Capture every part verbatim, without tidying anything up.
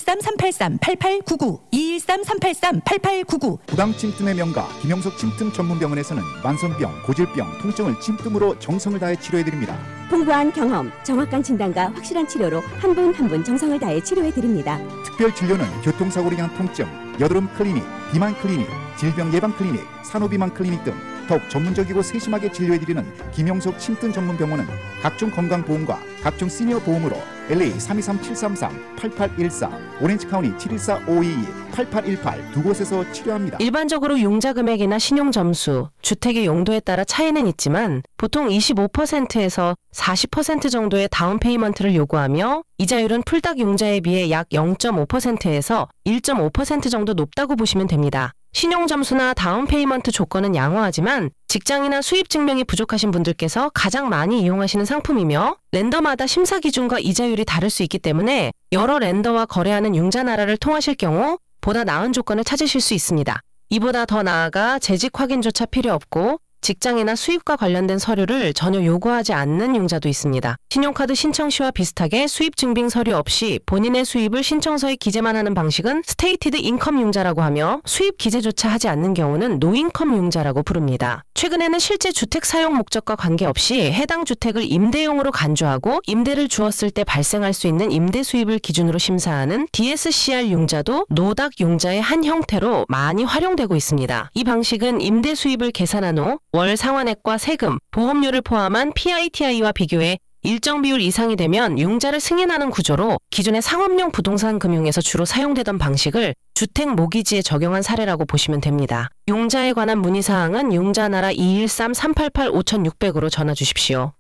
이일삼 삼팔삼 팔팔구구 이일삼 삼팔삼 팔팔구구. 부당 침뜸의 명가 김영석 침뜸 전문병원에서는 만성병, 고질병, 통증을 침뜸으로 정성을 다해 치료해드립니다. 풍부한 경험, 정확한 진단과 확실한 치료로 한 분 한 분 정성을 다해 치료해드립니다. 특별 진료는 교통사고로 인한 통증, 여드름 클리닉, 비만 클리닉, 질병 예방 클리닉, 산후비만 클리닉 등 더욱 전문적이고 세심하게 진료해드리는 김영석 침뜸 전문병원은 각종 건강보험과 각종 시니어 보험으로 엘에이 삼이삼 칠삼삼 팔팔일사, 오렌지카운티 칠일사 오이이 팔팔일팔 두 곳에서 치료합니다. 일반적으로 융자 금액이나 신용 점수, 주택의 용도에 따라 차이는 있지만 보통 이십오 퍼센트에서 사십 퍼센트 정도의 다운 페이먼트를 요구하며 이자율은 풀닥 융자에 비해 약 영 점 오 퍼센트에서 일 점 오 퍼센트 정도 높다고 보시면 됩니다. 신용 점수나 다운 페이먼트 조건은 양호하지만 직장이나 수입 증명이 부족하신 분들께서 가장 많이 이용하시는 상품이며 렌더마다 심사 기준과 이자율이 다를 수 있기 때문에 여러 렌더와 거래하는 융자나라를 통하실 경우 보다 나은 조건을 찾으실 수 있습니다. 이보다 더 나아가 재직 확인조차 필요 없고 직장이나 수입과 관련된 서류를 전혀 요구하지 않는 융자도 있습니다. 신용카드 신청 시와 비슷하게 수입 증빙 서류 없이 본인의 수입을 신청서에 기재만 하는 방식은 스테이티드 인컴 융자라고 하며 수입 기재조차 하지 않는 경우는 노인컴 융자라고 부릅니다. 최근에는 실제 주택 사용 목적과 관계없이 해당 주택을 임대용으로 간주하고 임대를 주었을 때 발생할 수 있는 임대 수입을 기준으로 심사하는 디에스씨알 융자도 노닥 융자의 한 형태로 많이 활용되고 있습니다. 이 방식은 임대 수입을 계산한 후 월 상환액과 세금, 보험료를 포함한 피아이티아이와 비교해 일정 비율 이상이 되면 융자를 승인하는 구조로 기존의 상업용 부동산 금융에서 주로 사용되던 방식을 주택 모기지에 적용한 사례라고 보시면 됩니다. 융자에 관한 문의사항은 융자나라 이일삼 삼팔팔 오육공공으로 전화 주십시오.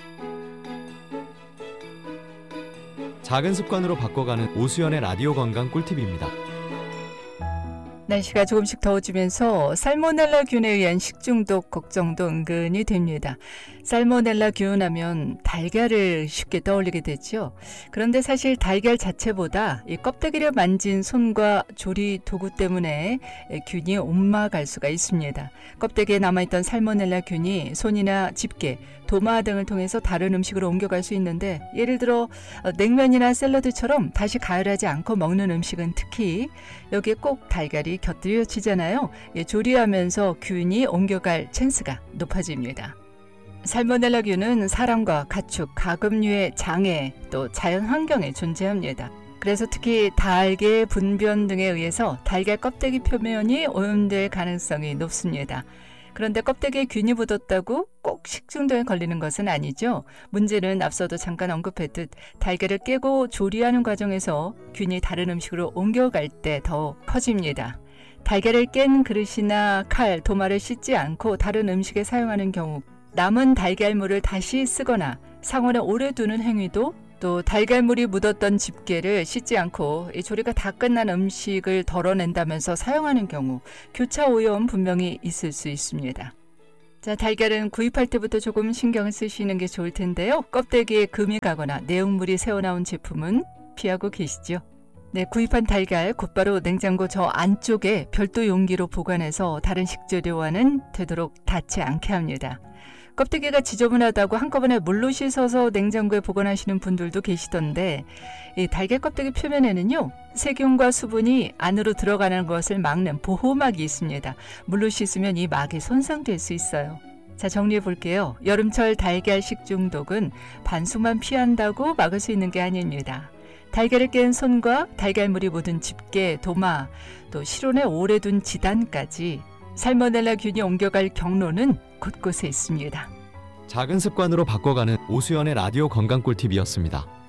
작은 습관으로 바꿔가는 오수연의 라디오 건강 꿀팁입니다. 날씨가 조금씩 더워지면서 살모넬라균에 의한 식중독 걱정도 은근히 됩니다. 살모넬라균 하면 달걀을 쉽게 떠올리게 되죠. 그런데 사실 달걀 자체보다 이 껍데기를 만진 손과 조리 도구 때문에 균이 옮아갈 수가 있습니다. 껍데기에 남아있던 살모넬라균이 손이나 집게, 도마 등을 통해서 다른 음식으로 옮겨갈 수 있는데 예를 들어 냉면이나 샐러드처럼 다시 가열하지 않고 먹는 음식은 특히 여기에 꼭 달걀이 곁들여지잖아요. 조리하면서 균이 옮겨갈 찬스가 높아집니다. 살모넬라균은 사람과 가축, 가금류의 장애, 또 자연 환경에 존재합니다. 그래서 특히 달걀 분변 등에 의해서 달걀 껍데기 표면이 오염될 가능성이 높습니다. 그런데 껍데기에 균이 묻었다고 꼭 식중독에 걸리는 것은 아니죠. 문제는 앞서도 잠깐 언급했듯 달걀을 깨고 조리하는 과정에서 균이 다른 음식으로 옮겨갈 때 더 커집니다. 달걀을 깬 그릇이나 칼, 도마를 씻지 않고 다른 음식에 사용하는 경우 남은 달걀물을 다시 쓰거나 상온에 오래 두는 행위도 또 달걀물이 묻었던 집게를 씻지 않고 이 조리가 다 끝난 음식을 덜어낸다면서 사용하는 경우 교차 오염 분명히 있을 수 있습니다. 자, 달걀은 구입할 때부터 조금 신경을 쓰시는 게 좋을 텐데요. 껍데기에 금이 가거나 내용물이 새어나온 제품은 피하고 계시죠. 네, 구입한 달걀 곧바로 냉장고 저 안쪽에 별도 용기로 보관해서 다른 식재료와는 되도록 닿지 않게 합니다. 껍데기가 지저분하다고 한꺼번에 물로 씻어서 냉장고에 보관하시는 분들도 계시던데 이 달걀 껍데기 표면에는요 세균과 수분이 안으로 들어가는 것을 막는 보호막이 있습니다. 물로 씻으면 이 막이 손상될 수 있어요. 자, 정리해 볼게요. 여름철 달걀 식중독은 반숙만 피한다고 막을 수 있는 게 아닙니다. 달걀을 깬 손과 달걀물이 묻은 집게, 도마, 또 실온에 오래 둔 지단까지 살모넬라균이 옮겨갈 경로는 곳곳에 있습니다. 작은 습관으로 바꿔가는 오수연의 라디오 건강 꿀팁이었습니다.